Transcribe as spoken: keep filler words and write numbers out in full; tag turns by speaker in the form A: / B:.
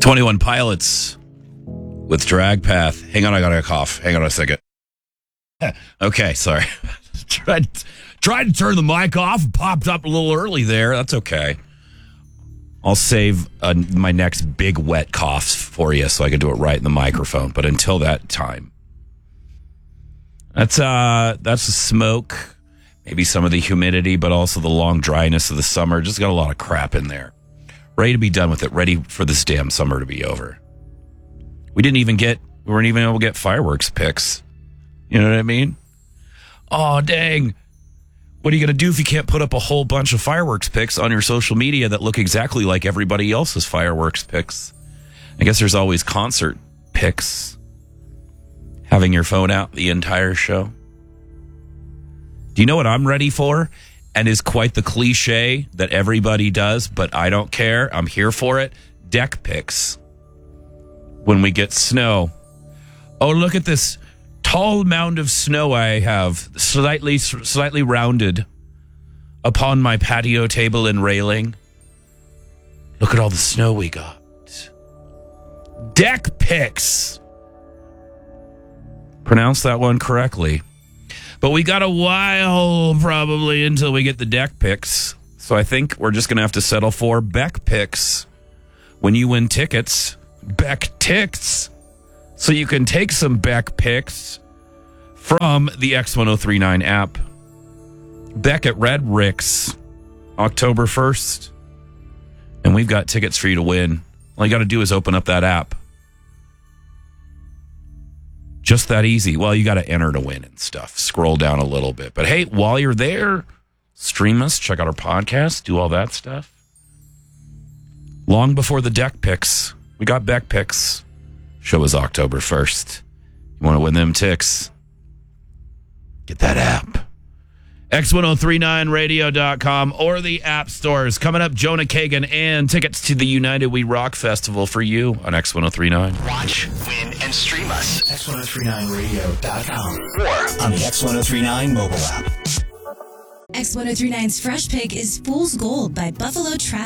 A: twenty-one Pilots with Drag Path. Hang on, I got a cough. Hang on a second. Okay, sorry. tried, tried to turn the mic off. Popped up a little early there. That's okay. I'll save uh, my next big wet cough for you so I can do it right in the microphone. But until that time, that's uh, that's the smoke, maybe some of the humidity, but also the long dryness of the summer. Just got a lot of crap in there. Ready to be done with it. Ready for this damn summer to be over. We didn't even get, we weren't even able to get fireworks pics. You know what I mean? Oh, dang. What are you going to do if you can't put up a whole bunch of fireworks pics on your social media that look exactly like everybody else's fireworks pics? I guess there's always concert pics. Having your phone out the entire show. Do you know what I'm ready for? And is quite the cliche that everybody does, but I don't care. I'm here for it. Deck pics. When we get snow. Oh, look at this tall mound of snow I have, slightly slightly rounded upon my patio table and railing. Look at all the snow we got. Deck pics. Pronounce that one correctly. But we got a while probably until we get the deck pics. So I think we're just going to have to settle for Beck pics. When you win tickets, Beck ticks. So you can take some Beck pics from the X ten thirty-nine app. Beck at Red Ricks, October first. And we've got tickets for you to win. All you got to do is open up that app. Just that easy. Well, you got to enter to win and stuff. Scroll down a little bit. But hey, while you're there, stream us, check out our podcast, do all that stuff. Long before the deck picks, we got Beck picks. Show is October first. You want to win them ticks? Get that app. X ten thirty-nine radio dot com or the app stores. Coming up, Jonah Kagan and tickets to the United We Rock Festival for you on X ten thirty-nine.
B: Watch, win, and stream us. X ten thirty-nine radio dot com or
C: on the X ten thirty-nine mobile app.
D: X ten thirty-nine's Fresh Pick is Fool's Gold by Buffalo Traffic.